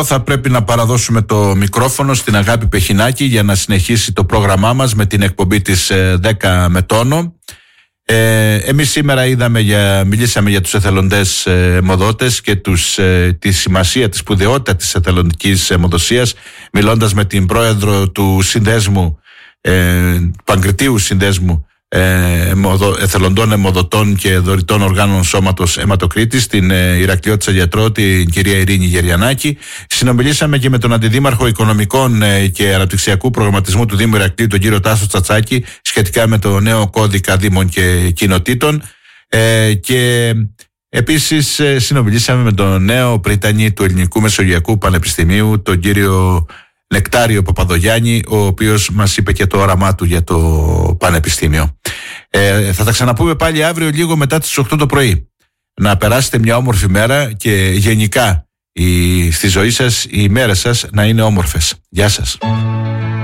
Θα πρέπει να παραδώσουμε το μικρόφωνο στην Αγάπη Πεχινάκη για να συνεχίσει το πρόγραμμά μας με την εκπομπή της 10 με τόνο. Εμείς σήμερα μιλήσαμε για τους εθελοντές αιμοδότες και τη σημασία, τη σπουδαιότητα της εθελοντικής αιμοδοσίας, μιλώντας με την πρόεδρο του συνδέσμου, Παγκριτίου Συνδέσμου Εθελοντών Αιμοδοτών και Δωρητών Οργάνων Σώματος Αιματοκρίτης, την Ηρακλειώτισσα γιατρό, την κυρία Ειρήνη Γεριανάκη. Συνομιλήσαμε και με τον Αντιδήμαρχο Οικονομικών και Αναπτυξιακού Προγραμματισμού του Δήμου Ηρακλείου, τον κύριο Τάσο Τσατσάκη, σχετικά με το νέο κώδικα Δήμων και Κοινοτήτων. Και επίσης συνομιλήσαμε με τον νέο πρίτανη του Ελληνικού Μεσογειακού Πανεπιστημίου, τον κύριο Νεκτάριο Παπαδογιάννη, ο οποίος μας είπε και το όραμά του για το Πανεπιστήμιο. Θα τα ξαναπούμε πάλι αύριο λίγο μετά τις 8 το πρωί. Να περάσετε μια όμορφη μέρα και γενικά στη ζωή σας οι ημέρες σας να είναι όμορφες. Γεια σας.